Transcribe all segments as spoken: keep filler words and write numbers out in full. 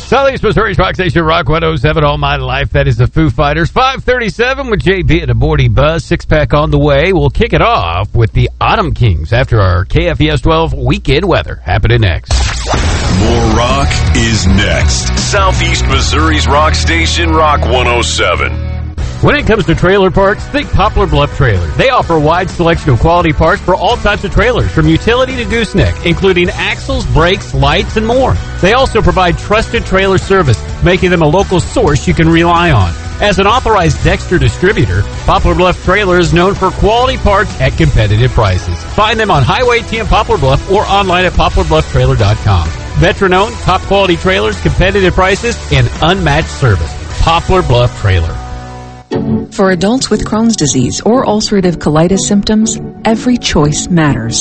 Southeast Missouri's Rock Station, Rock one oh seven, All My Life. That is the Foo Fighters. five thirty-seven with J B and a Morning Buzz. Six-pack on the way. We'll kick it off with the Autumn Kings after our K F E S twelve weekend weather. Happening next. More rock is next. Southeast Missouri's Rock Station, Rock one oh seven. When it comes to trailer parts, think Poplar Bluff Trailers. They offer a wide selection of quality parts for all types of trailers, from utility to gooseneck, including axles, brakes, lights, and more. They also provide trusted trailer service, making them a local source you can rely on. As an authorized Dexter distributor, Poplar Bluff Trailer is known for quality parts at competitive prices. Find them on Highway ten Poplar Bluff or online at poplar bluff trailer dot com. Veteran-owned, top-quality trailers, competitive prices, and unmatched service. Poplar Bluff Trailer. For adults with Crohn's disease or ulcerative colitis symptoms, every choice matters.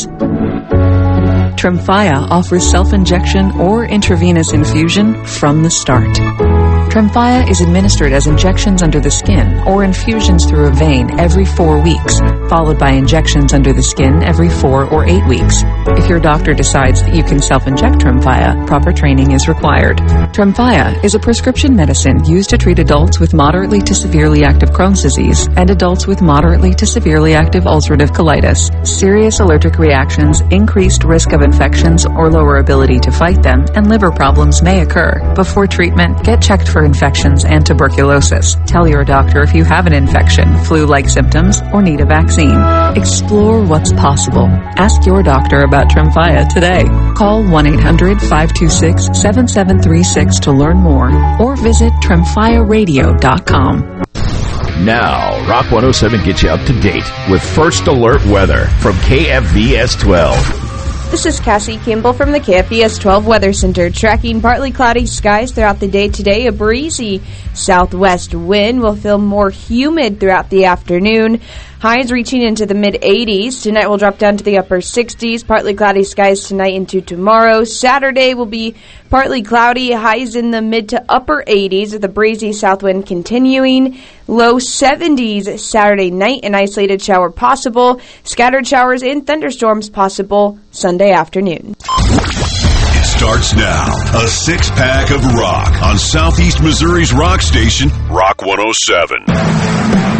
Tremfya offers self-injection or intravenous infusion from the start. Tremfya is administered as injections under the skin or infusions through a vein every four weeks, followed by injections under the skin every four or eight weeks. If your doctor decides that you can self-inject Tremfya, proper training is required. Tremfya is a prescription medicine used to treat adults with moderately to severely active Crohn's disease and adults with moderately to severely active ulcerative colitis. Serious allergic reactions, increased risk of infections or lower ability to fight them, and liver problems may occur. Before treatment, get checked for infections and tuberculosis. Tell your doctor if you have an infection, flu-like symptoms, or need a vaccine. Explore what's possible. Ask your doctor about Tremfya today. Call one eight hundred five two six seven seven three six to learn more or visit tremfya radio dot com. Now, Rock one oh seven gets you up to date with First Alert Weather from K F V S twelve. This is Cassie Kimball from the K F V S twelve Weather Center. Tracking partly cloudy skies throughout the day today. A breezy southwest wind will feel more humid throughout the afternoon. Highs reaching into the mid eighties. Tonight will drop down to the upper sixties. Partly cloudy skies tonight into tomorrow. Saturday will be partly cloudy. Highs in the mid to upper eighties with a breezy south wind continuing. Low seventies Saturday night. An isolated shower possible. Scattered showers and thunderstorms possible Sunday afternoon. It starts now. A six-pack of rock on Southeast Missouri's Rock Station, Rock one oh seven.